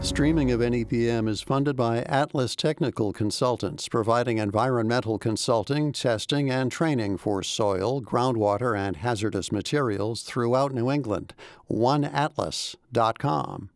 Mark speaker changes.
Speaker 1: Streaming of NEPM is funded by Atlas Technical Consultants, providing environmental consulting, testing, and training for soil, groundwater, and hazardous materials throughout New England. OneAtlas.com.